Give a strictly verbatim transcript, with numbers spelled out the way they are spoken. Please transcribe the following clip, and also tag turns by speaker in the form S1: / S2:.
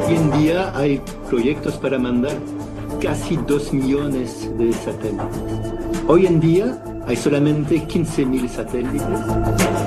S1: Hoy en día hay proyectos para mandar casi dos millones de satélites. Hoy en día hay solamente quince mil satélites.